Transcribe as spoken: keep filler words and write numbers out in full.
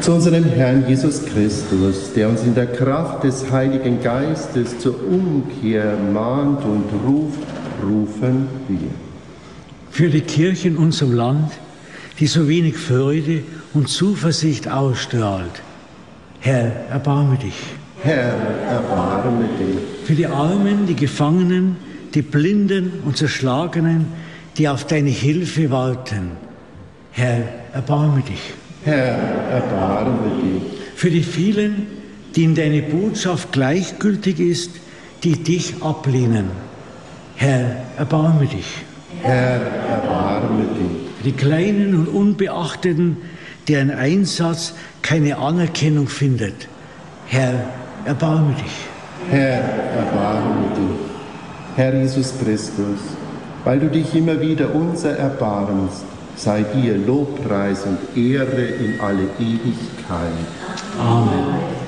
Zu unserem Herrn Jesus Christus, der uns in der Kraft des Heiligen Geistes zur Umkehr mahnt und ruft, rufen wir. Für die Kirche in unserem Land, die so wenig Freude und Zuversicht ausstrahlt, Herr, erbarme dich. Herr, erbarme dich. Für die Armen, die Gefangenen, die Blinden und Zerschlagenen, die auf deine Hilfe warten, Herr, erbarme dich. Herr, erbarme dich. Für die vielen, denen deine Botschaft gleichgültig ist, die dich ablehnen, Herr, erbarme dich. Herr, erbarme dich. Für die Kleinen und Unbeachteten, deren Einsatz keine Anerkennung findet, Herr, erbarme dich. Herr, erbarme dich. Herr Jesus Christus, weil du dich immer wieder unser erbarmst, sei dir Lobpreis und Ehre in alle Ewigkeit. Amen.